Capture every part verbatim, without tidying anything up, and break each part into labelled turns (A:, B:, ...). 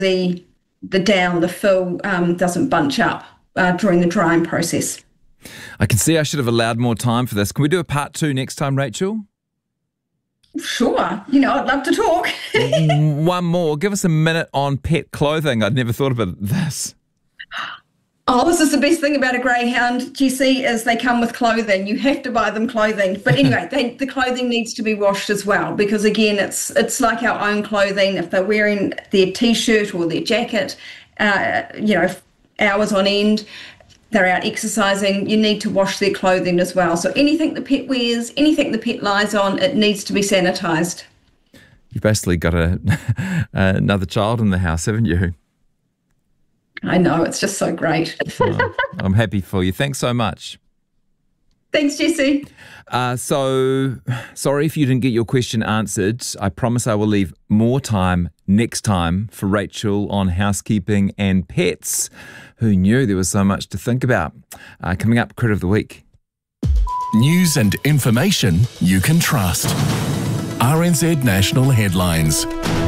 A: the the down, the fill um, doesn't bunch up uh, during the drying process.
B: I can see I should have allowed more time for this. Can we do a part two next time, Rachel?
A: Sure. You know, I'd love to talk.
B: One more. Give us a minute on pet clothing. I'd never thought about this.
A: Oh, this is the best thing about a greyhound, Jesse, is they come with clothing. You have to buy them clothing. But anyway, they, the clothing needs to be washed as well because, again, it's it's like our own clothing. If they're wearing their T-shirt or their jacket, uh, you know, hours on end, they're out exercising, you need to wash their clothing as well. So anything the pet wears, anything the pet lies on, it needs to be sanitised.
B: You've basically got a, another child in the house, haven't you?
A: I know, it's just so great.
B: Oh, I'm happy for you. Thanks so much.
A: Thanks, Jesse.
B: Uh, so, sorry if you didn't get your question answered. I promise I will leave more time next time for Rachel on housekeeping and pets. Who knew there was so much to think about? Uh, coming up, Crit of the Week.
C: News and information you can trust. R N Z National Headlines.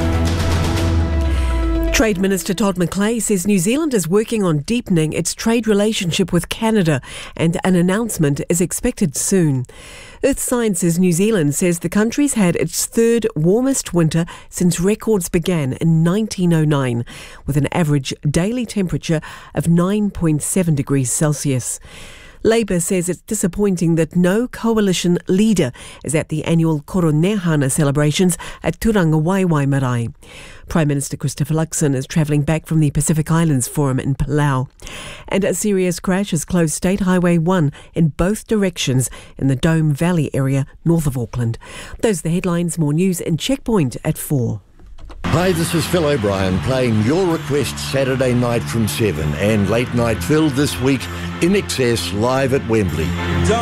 D: Trade Minister Todd McClay says New Zealand is working on deepening its trade relationship with Canada and an announcement is expected soon. Earth Sciences New Zealand says the country's had its third warmest winter since records began in nineteen oh nine, with an average daily temperature of nine point seven degrees Celsius. Labour says it's disappointing that no coalition leader is at the annual Koronehana celebrations at Turangawaiwai Marae. Prime Minister Christopher Luxon is travelling back from the Pacific Islands Forum in Palau. And a serious crash has closed State Highway one in both directions in the Dome Valley area north of Auckland. Those are the headlines. More news in Checkpoint at four.
E: Hi, this is Phil O'Brien playing your request Saturday night from seven and Late Night Phil this week in excess live at Wembley.